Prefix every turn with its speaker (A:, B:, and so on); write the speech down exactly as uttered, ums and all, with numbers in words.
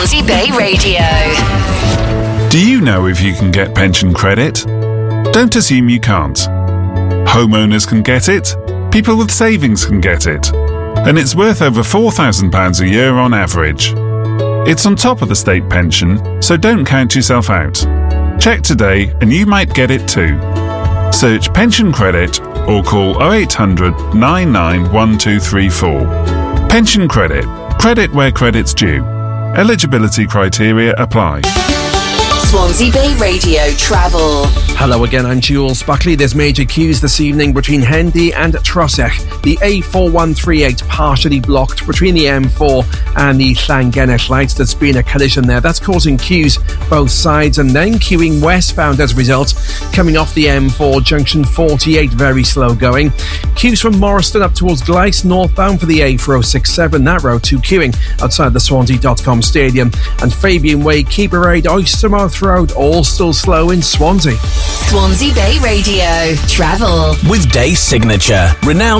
A: Swansea Bay Radio.
B: Do you know if you can get pension credit? Don't assume you can't. Homeowners can get it, people with savings can get it, and it's worth over four thousand pounds a year on average. It's on top of the state pension, so don't count yourself out. Check today and you might get it too. Search pension credit or call oh eight hundred, nine nine one two three four. Pension credit. Credit where credit's due. Eligibility criteria apply.
A: Swansea Bay Radio Travel.
C: Hello again, I'm Jules Buckley. There's major queues this evening between Hendy and Trosach. The A four one three eight partially blocked between the M four and the Llangennech lights. There's been a collision there. That's causing queues both sides, and then queuing westbound as a result. Coming off the M four, junction forty-eight, very slow going. Queues from Morriston up towards Gleis, northbound for the A four oh six seven. That road to queuing outside the Swansea dot com Stadium. And Fabian Way, Keeper-Aid, Oystermouth Road, all still slow in Swansea.
A: Swansea Bay Radio Travel.
D: With Day Signature, renowned